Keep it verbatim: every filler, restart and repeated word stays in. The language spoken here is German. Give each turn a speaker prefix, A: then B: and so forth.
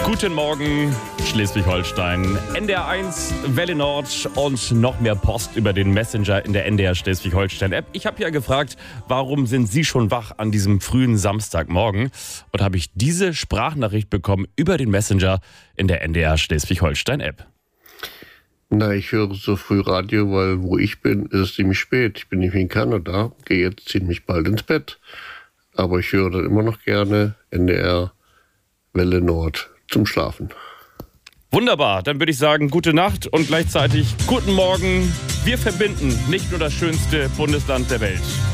A: Guten Morgen, Schleswig-Holstein. N D R eins, Welle Nord und noch mehr Post über den Messenger in der N D R Schleswig-Holstein-App. Ich habe ja gefragt, warum sind Sie schon wach an diesem frühen Samstagmorgen? Und habe ich diese Sprachnachricht bekommen über den Messenger in der N D R Schleswig-Holstein-App.
B: Na, ich höre so früh Radio, weil wo ich bin, ist es ziemlich spät. Ich bin nämlich in Kanada, gehe jetzt ziemlich bald ins Bett. Aber ich höre dann immer noch gerne N D R Welle Nord zum Schlafen.
A: Wunderbar, dann würde ich sagen, gute Nacht und gleichzeitig guten Morgen. Wir verbinden nicht nur das schönste Bundesland der Welt.